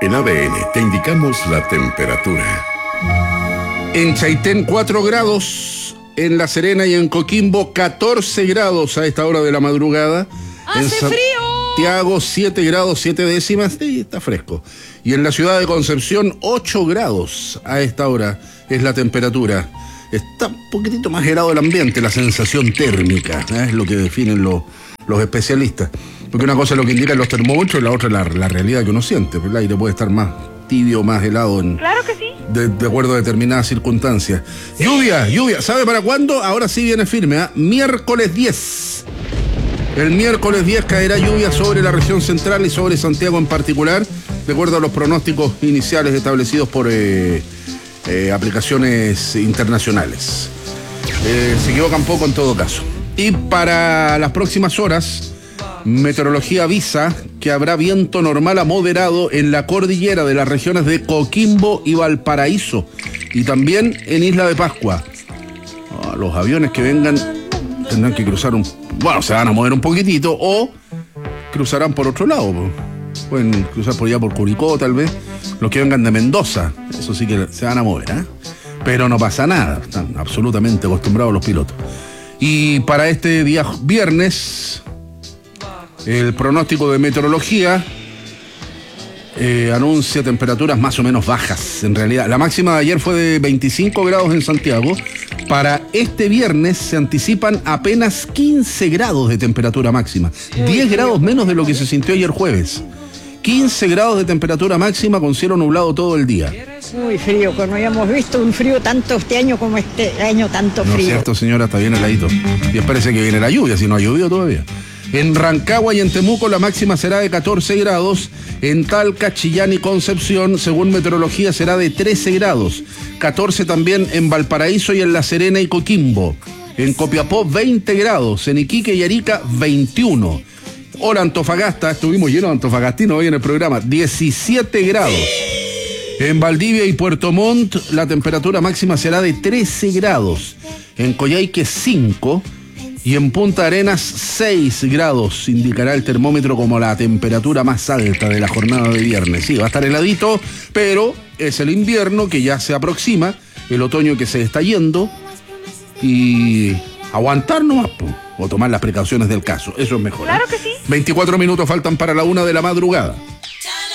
En ADN te indicamos la temperatura. En Chaitén 4 grados, en La Serena y en Coquimbo 14 grados a esta hora de la madrugada. ¡Hace frío! Santiago 7 grados 7 décimas, sí, está fresco. Y en la ciudad de Concepción 8 grados a esta hora es la temperatura. Está un poquitito más helado el ambiente, la sensación térmica, es lo que definen los especialistas. Porque una cosa es lo que indican los termómetros y la otra es la realidad que uno siente. El aire puede estar más tibio, más helado Claro que sí. de acuerdo a determinadas circunstancias. Lluvia. ¿Sabe para cuándo? Ahora sí viene firme, ¿eh? Miércoles 10. El miércoles 10 caerá lluvia sobre la región central y sobre Santiago en particular, de acuerdo a los pronósticos iniciales establecidos por aplicaciones internacionales. Se equivocan poco en todo caso. Y para las próximas horas, Meteorología avisa que habrá viento normal a moderado en la cordillera de las regiones de Coquimbo y Valparaíso, y también en Isla de Pascua. Los aviones que vengan tendrán que cruzar se van a mover un poquitito o cruzarán por otro lado. Pueden cruzar por allá por Curicó tal vez. Los que vengan de Mendoza, eso sí que se van a mover, ¿eh? Pero no pasa nada, están absolutamente acostumbrados los pilotos. Y para este día viernes, el pronóstico de meteorología anuncia temperaturas más o menos bajas. En realidad, la máxima de ayer fue de 25 grados en Santiago. Para este viernes se anticipan apenas 15 grados de temperatura máxima. 10 grados menos de lo que se sintió ayer jueves. 15 grados de temperatura máxima con cielo nublado todo el día. Muy frío, que no habíamos visto un frío tanto este año como este año, tanto frío. No es cierto, señora, está bien heladito. Y parece que viene la lluvia, si no ha llovido todavía. En Rancagua y en Temuco la máxima será de 14 grados. En Talca, Chillán y Concepción, según meteorología, será de 13 grados. 14 también en Valparaíso y en La Serena y Coquimbo. En Copiapó, 20 grados. En Iquique y Arica, 21. Hola, Antofagasta, estuvimos llenos de antofagastinos hoy en el programa. 17 grados. En Valdivia y Puerto Montt, la temperatura máxima será de 13 grados. En Coyhaique, 5. Y en Punta Arenas, 6 grados, indicará el termómetro como la temperatura más alta de la jornada de viernes. Sí, va a estar heladito, pero es el invierno que ya se aproxima, el otoño que se está yendo, y aguantar nomás, o tomar las precauciones del caso, eso es mejor. Claro que sí. 24 minutos faltan para la 1 de la madrugada.